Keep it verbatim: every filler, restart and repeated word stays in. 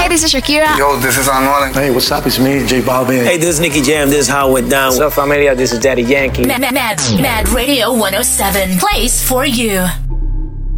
Hi, this is Shakira. Yo, this is Anuel. Hey, what's up? It's me, J Balvin. Hey, this is Nicky Jam. This is how it went down. What's up, familia? This is Daddy Yankee. Mad, Mad, Mad Radio one oh seven plays for you.